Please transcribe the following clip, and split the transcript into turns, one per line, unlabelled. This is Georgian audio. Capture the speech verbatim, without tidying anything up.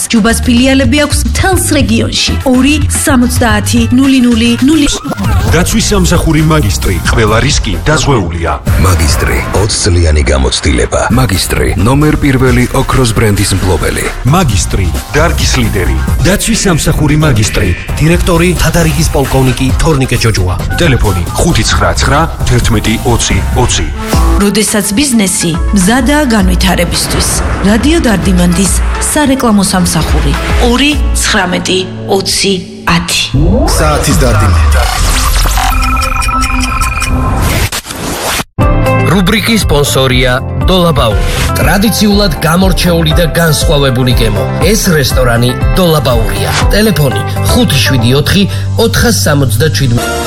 ჯუბას ფილიალები აქვს მთელს რეგიონში. ორი სამოცდაათი ნული ნული ნული.
დაცვის სამსახური მაგისტრი. ყველა რისკი დაზღვეულია.
მაგისტრი ოცი წლიანი გამოცდილება. მაგისტრი ნომერ პირველი ოქროს ბრენდის მფლობელი.
მაგისტრი დარგის ლიდერი. დაცვის სამსახური მაგისტრი.
დირექტორი თადარიგის პოლკოვნიკი თორნიკე ჯოჯუა.
ტელეფონი ხუთი ცხრა ცხრა ერთმეტი ოცი ოცი.
როდესაც ბიზნესი მზადაა განვითარებისთვის. რადიო დარდიმანდის სარეკლამო სამსახური. ორი ცხრამეტი ოცი ათი.
საათის დარდიმანდი.
რუბრიკის სპონსორია დოლაბაური. ტრადიციულად გამორჩეული და განსხვავებული გემო. ეს რესტორანი დოლაბაურია. ტელეფონი ხუთი შვიდი ოთხი ოთხას სამოცდაშვიდი.